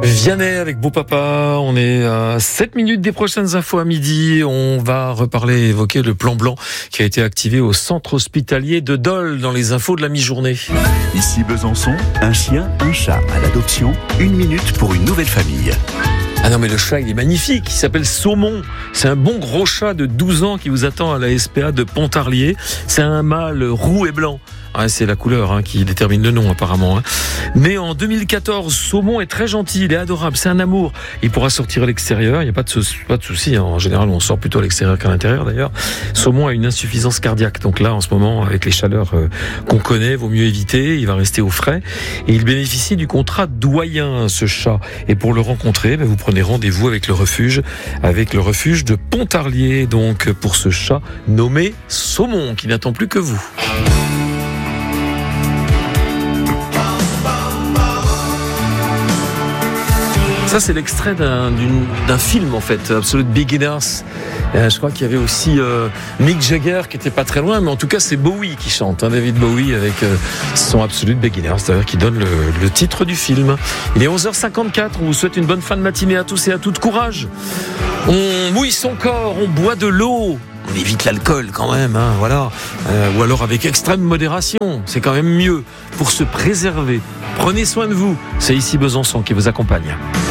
Vianney avec Beau Papa, on est à 7 minutes des prochaines infos à midi. On va évoquer le plan blanc qui a été activé au centre hospitalier de Dole dans les infos de la mi-journée. Ici Besançon, un chien, un chat à l'adoption, 1 minute pour une nouvelle famille. Ah non mais le chat il est magnifique, il s'appelle Saumon, c'est un bon gros chat de 12 ans qui vous attend à la SPA de Pontarlier. C'est un mâle roux et blanc. Ah, c'est la couleur qui détermine le nom apparemment. Né en 2014, Saumon est très gentil, il est adorable, c'est un amour. Il pourra sortir à l'extérieur, il n'y a pas de souci. En général, on sort plutôt à l'extérieur qu'à l'intérieur d'ailleurs. Saumon a une insuffisance cardiaque, donc là en ce moment, avec les chaleurs qu'on connaît, vaut mieux éviter. Il va rester au frais et il bénéficie du contrat doyen, ce chat. Et pour le rencontrer, vous prenez rendez-vous avec le refuge de Pontarlier. Donc pour ce chat nommé Saumon, qui n'attend plus que vous. Ça, c'est l'extrait d'un film, en fait, Absolute Beginners. Je crois qu'il y avait aussi Mick Jagger qui était pas très loin, mais en tout cas, c'est Bowie qui chante, David Bowie avec son Absolute Beginners, d'ailleurs, qui donne le titre du film. Il est 11h54, on vous souhaite une bonne fin de matinée à tous et à toutes. Courage. On mouille son corps, on boit de l'eau. On évite l'alcool quand même, voilà. Ou alors avec extrême modération, c'est quand même mieux pour se préserver. Prenez soin de vous. C'est ici Besançon qui vous accompagne.